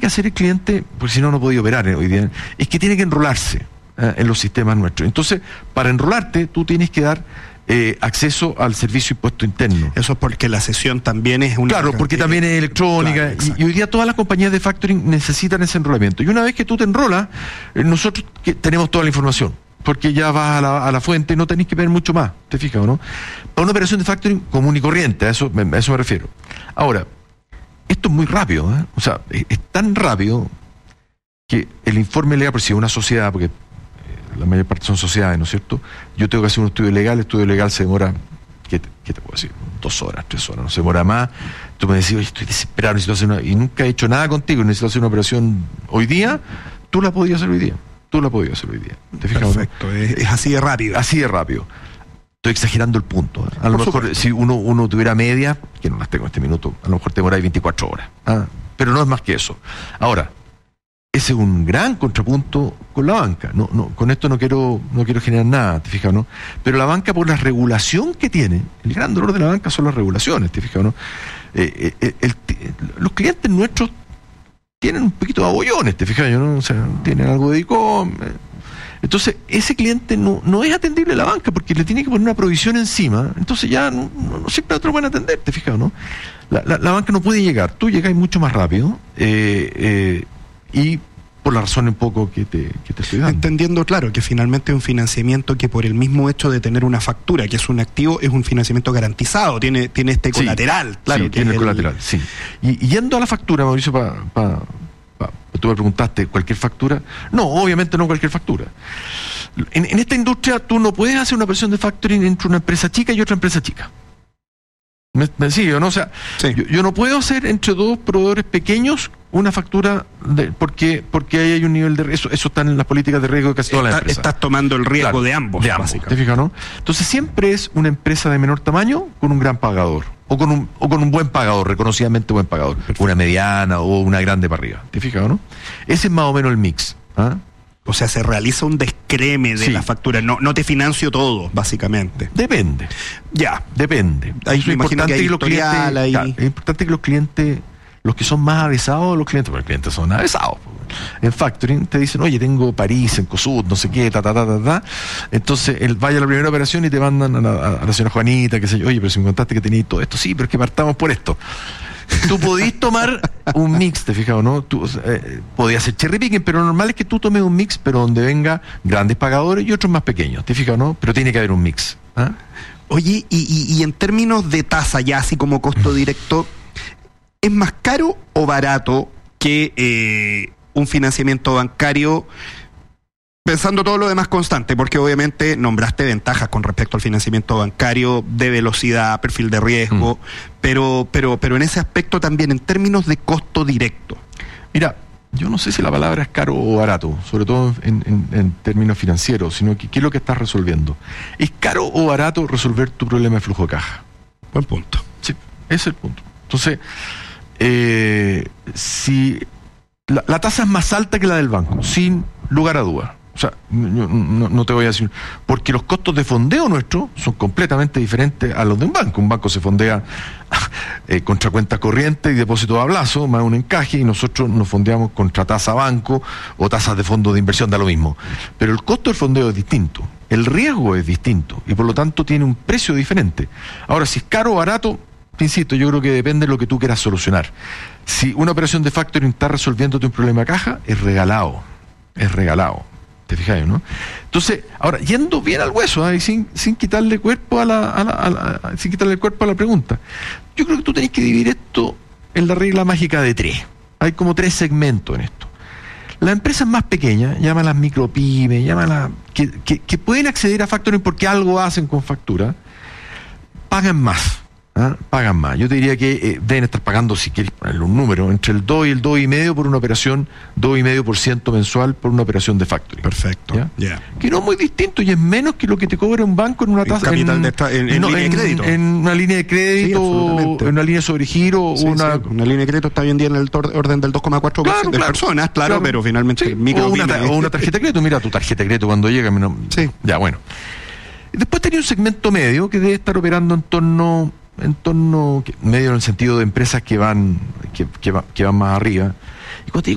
que hacer el cliente, porque si no, no podía operar hoy día, es que tiene que enrolarse en los sistemas nuestros. Entonces, para enrolarte, tú tienes que dar acceso al servicio de impuesto interno. Eso es porque la sesión también es una... Claro, porque también es electrónica, claro, y hoy día todas las compañías de factoring necesitan ese enrolamiento. Y una vez que tú te enrolas, nosotros tenemos toda la información, porque ya vas a la fuente, no tenés que ver mucho más, ¿te fijas o no? Para una operación de factoring común y corriente, a eso me refiero. Ahora, esto es muy rápido, o sea, es tan rápido que el informe legal, por si es una sociedad, porque la mayor parte son sociedades, ¿no es cierto? Yo tengo que hacer un estudio legal, el estudio legal se demora, ¿qué te puedo decir? 2 horas, 3 horas, no se demora más. Tú me decís, oye, estoy desesperado, necesito hacer y nunca he hecho nada contigo, necesito hacer una operación hoy día, tú la podías hacer hoy día. ¿Te fijas? Perfecto, es así de rápido. Así de rápido. Estoy exagerando el punto. A lo mejor, si uno tuviera media, que no las tengo en este minuto, a lo mejor te demoráis 24 horas. Pero no es más que eso. Ahora, ese es un gran contrapunto con la banca. No, con esto no quiero generar nada, ¿te fijas, no? Pero la banca, por la regulación que tiene, el gran dolor de la banca son las regulaciones, ¿te fijas, no? Los clientes nuestros tienen un poquito de abollones, ¿te fijas, no? O sea, tienen algo de ICOM. Entonces, ese cliente no es atendible a la banca porque le tiene que poner una provisión encima. Entonces ya no siempre otros van a atender, ¿te fijas, no? La banca no puede llegar. Tú llegas mucho más rápido y por la razón un poco que te estoy dando. Entendiendo, claro, que finalmente es un financiamiento que por el mismo hecho de tener una factura, que es un activo, es un financiamiento garantizado, tiene este colateral. Sí, claro, sí, tiene el colateral, sí. Y yendo a la factura, Mauricio, tú me preguntaste, ¿cualquier factura? No, obviamente no cualquier factura. En esta industria tú no puedes hacer una operación de factoring entre una empresa chica y otra empresa chica. ¿Me sigue o no? O sea, sí. yo no puedo hacer entre 2 proveedores pequeños una factura porque ahí hay un nivel de riesgo. Eso está en las políticas de riesgo de casi todas las empresas. Estás tomando el riesgo, claro, de ambos, ¿te fijas, no? Entonces siempre es una empresa de menor tamaño con un gran pagador o con un buen pagador, reconocidamente buen pagador. Perfecto. Una mediana o una grande para arriba, ¿te fijas, no? Ese es más o menos el mix. O sea, se realiza un descreme de la factura. No te financio todo, básicamente. Depende. Ya. Depende. Ahí me imagino que hay historial ahí. Claro, es importante que los clientes, los que son más avesados, porque los clientes son avesados. En factoring te dicen, oye, tengo París, en COSUD, no sé qué, Entonces, vaya a la primera operación y te mandan a la señora Juanita, que sé yo, oye, pero si me contaste que tenías todo esto, sí, pero es que partamos por esto. Tú podís tomar un mix, ¿te fijas o no? Tú podías hacer cherry picking, pero lo normal es que tú tomes un mix, pero donde venga grandes pagadores y otros más pequeños, ¿te fijas o no? Pero tiene que haber un mix. Oye, y en términos de tasa, ya así como costo directo, ¿es más caro o barato que un financiamiento bancario? Pensando todo lo demás constante, porque obviamente nombraste ventajas con respecto al financiamiento bancario, de velocidad, perfil de riesgo, pero en ese aspecto también, en términos de costo directo. Mira, yo no sé si la palabra es caro o barato, sobre todo en términos financieros, sino que ¿qué es lo que estás resolviendo? ¿Es caro o barato resolver tu problema de flujo de caja? Buen punto. Sí, ese es el punto. Entonces, si la tasa es más alta que la del banco, sin lugar a dudas. O sea, no te voy a decir, porque los costos de fondeo nuestros son completamente diferentes a los de un banco. Un banco se fondea contra cuenta corriente y depósito a plazo, más un encaje, y nosotros nos fondeamos contra tasa banco o tasas de fondo de inversión, da lo mismo. Pero el costo del fondeo es distinto, el riesgo es distinto, y por lo tanto tiene un precio diferente. Ahora, si es caro o barato, te insisto, yo creo que depende de lo que tú quieras solucionar. Si una operación de factoring está resolviéndote un problema de caja, es regalado. ¿Te fijas, no? Entonces, ahora, yendo bien al hueso, y sin quitarle cuerpo sin quitarle el cuerpo a la pregunta, yo creo que tú tenés que dividir esto en la regla mágica de 3. Hay como 3 segmentos en esto. Las empresas más pequeñas, llámalas micropymes, llámalas que pueden acceder a factoring porque algo hacen con factura, pagan más. Pagan más. Yo te diría que deben estar pagando, si quieres ponerle un número, entre el 2 y el 2,5% por una operación, 2,5% mensual por una operación de factoring. Perfecto. ¿Ya? Que no es muy distinto y es menos que lo que te cobra un banco en una tasa en línea de crédito. En una línea de crédito, en una línea de sobregiro, una línea de crédito está hoy en día en el orden del 2,4% de personas, claro, pero finalmente o una tarjeta de crédito. Mira, tu tarjeta de crédito cuando llega, ya, bueno. Después tenía un segmento medio que debe estar operando en torno medio en el sentido de empresas que van más arriba. Y cuando te digo